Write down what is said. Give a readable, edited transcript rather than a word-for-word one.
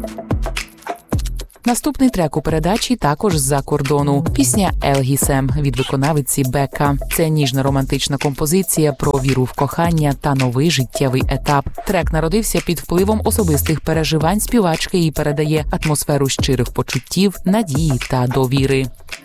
Наступний трек у передачі також з-за кордону. Пісня «Елгісем» від виконавиці Бека. Це ніжна романтична композиція про віру в кохання та новий життєвий етап. Трек народився під впливом особистих переживань співачки і передає атмосферу щирих почуттів, надії та довіри.